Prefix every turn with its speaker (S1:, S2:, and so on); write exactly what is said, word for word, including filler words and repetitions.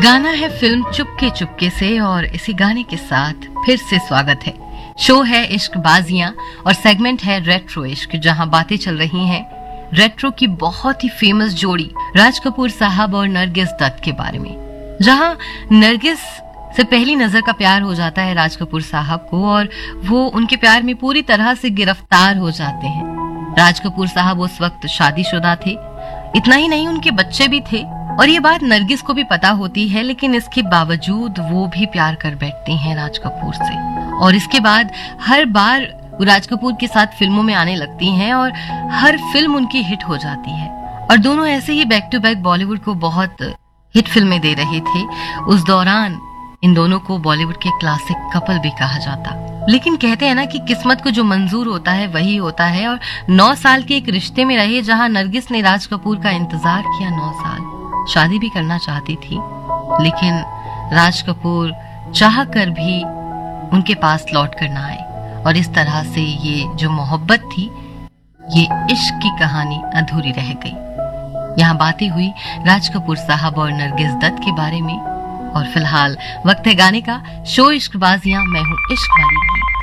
S1: गाना है फिल्म चुपके चुपके से और इसी गाने के साथ फिर से स्वागत है। शो है इश्क बाजियां और सेगमेंट है रेट्रो इश्क, जहां बातें चल रही हैं रेट्रो की बहुत ही फेमस जोड़ी राज कपूर साहब और नरगिस दत्त के बारे में। जहां नरगिस से पहली नजर का प्यार हो जाता है राज कपूर साहब को और वो उनके प्यार में पूरी तरह से गिरफ्तार हो जाते हैं। राज कपूर साहब उस वक्त शादीशुदा थे, इतना ही नहीं उनके बच्चे भी थे और ये बात नरगिस को भी पता होती है, लेकिन इसके बावजूद वो भी प्यार कर बैठती हैं राज कपूर से। और इसके बाद हर बार राज कपूर के साथ फिल्मों में आने लगती हैं और हर फिल्म उनकी हिट हो जाती है और दोनों ऐसे ही बैक टू बैक बॉलीवुड को बहुत हिट फिल्में दे रहे थे। उस दौरान इन दोनों को बॉलीवुड के क्लासिक कपल भी कहा जाता। लेकिन कहते हैं ना कि किस्मत को जो मंजूर होता है वही होता है, और नौ साल के एक रिश्ते में रहे जहां नरगिस ने राज कपूर का इंतजार किया। नौ साल शादी भी करना चाहती थी, लेकिन राज कपूर चाह कर भी उनके पास लौट कर ना आए और इस तरह से ये जो मोहब्बत थी, ये इश्क की कहानी अधूरी रह गई। यहाँ बातें हुई राज कपूर साहब और नरगिस दत्त के बारे में और फिलहाल वक्त है गाने का। शो इश्क बाजियां, मैं हूँ इश्क वाली।